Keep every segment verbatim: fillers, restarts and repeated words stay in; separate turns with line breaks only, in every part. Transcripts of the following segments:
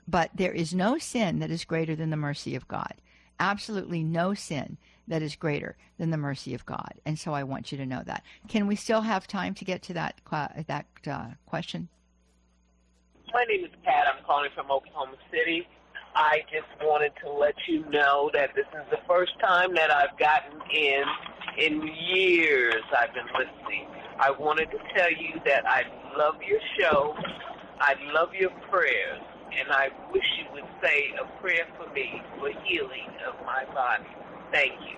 But there is no sin that is greater than the mercy of God. Absolutely no sin that is greater than the mercy of God. And so I want you to know that. Can we still have time to get to that that uh, question?
My name is Pat. I'm calling from Oklahoma City. I just wanted to let you know that this is the first time that I've gotten in in years I've been listening. I wanted to tell you that I love your show. I love your prayers. And I wish you would say a prayer for me for healing of my body. Thank you.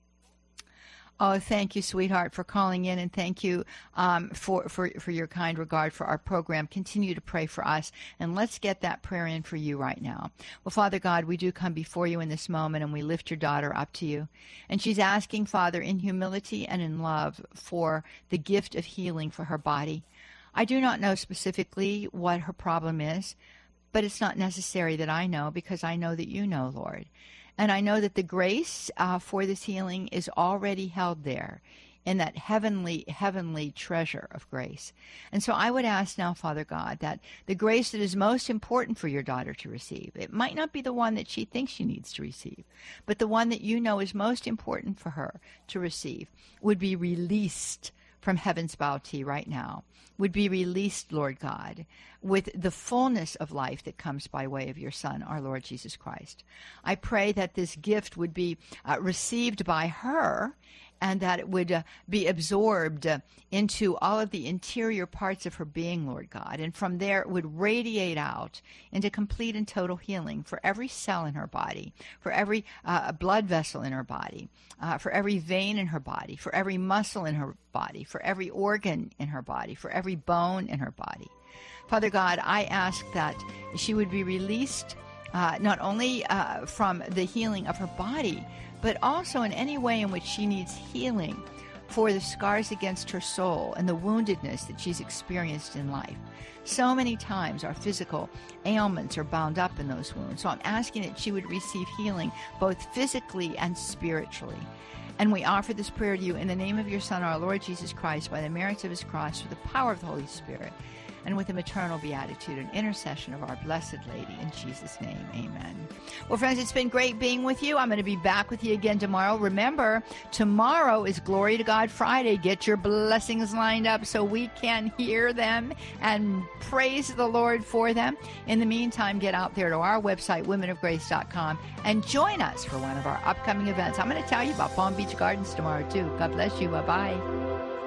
Oh, thank you, sweetheart, for calling in, and thank you um, for, for, for your kind regard for our program. Continue to pray for us, and let's get that prayer in for you right now. Well, Father God, we do come before you in this moment, and we lift your daughter up to you. And she's asking, Father, in humility and in love for the gift of healing for her body. I do not know specifically what her problem is, but it's not necessary that I know, because I know that you know, Lord. And I know that the grace uh, for this healing is already held there in that heavenly, heavenly treasure of grace. And so I would ask now, Father God, that the grace that is most important for your daughter to receive, it might not be the one that she thinks she needs to receive, but the one that you know is most important for her to receive, would be released from heaven's bounty right now, would be released, Lord God, with the fullness of life that comes by way of your Son, our Lord Jesus Christ. I pray that this gift would be uh, received by her, and that it would uh, be absorbed uh, into all of the interior parts of her being, Lord God. And from there, it would radiate out into complete and total healing for every cell in her body, for every uh, blood vessel in her body, uh, for every vein in her body, for every muscle in her body, for every organ in her body, for every bone in her body. Father God, I ask that she would be released uh, not only uh, from the healing of her body, but also in any way in which she needs healing for the scars against her soul and the woundedness that she's experienced in life. So many times our physical ailments are bound up in those wounds. So I'm asking that she would receive healing both physically and spiritually. And we offer this prayer to you in the name of your Son, our Lord Jesus Christ, by the merits of his cross, through the power of the Holy Spirit, and with the maternal beatitude and intercession of our Blessed Lady. In Jesus' name, amen. Well, friends, it's been great being with you. I'm going to be back with you again tomorrow. Remember, tomorrow is Glory to God Friday. Get your blessings lined up so we can hear them and praise the Lord for them. In the meantime, get out there to our website, women of grace dot com, and join us for one of our upcoming events. I'm going to tell you about Palm Beach Gardens tomorrow, too. God bless you. Bye-bye.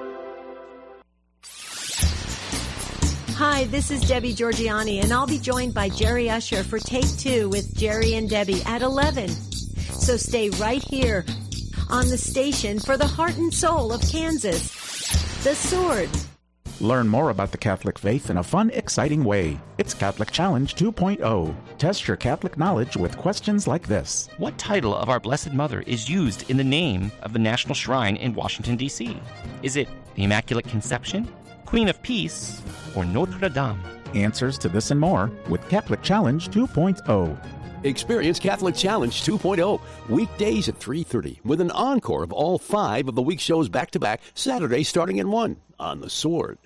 Hi, this is Debbie Georgiani, and I'll be joined by Jerry Usher for Take Two with Jerry and Debbie at eleven. So stay right here on the station for the heart and soul of Kansas, The Sword.
Learn more about the Catholic faith in a fun, exciting way. It's Catholic Challenge two point oh. Test your Catholic knowledge with questions like this.
What title of our Blessed Mother is used in the name of the National Shrine in Washington, D C? Is it the Immaculate Conception, Queen of Peace, or Notre Dame?
Answers to this and more with Catholic Challenge two point oh.
Experience Catholic Challenge two point oh weekdays at three thirty with an encore of all five of the week shows back-to-back, Saturday starting at one on The Sword.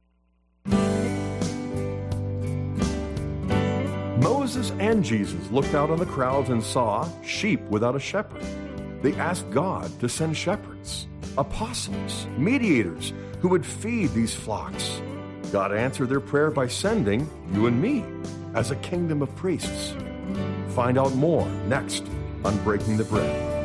Moses and Jesus looked out on the crowds and saw sheep without a shepherd. They asked God to send shepherds, apostles, mediators who would feed these flocks. God answered their prayer by sending you and me as a kingdom of priests. Find out more next on Breaking the Bread.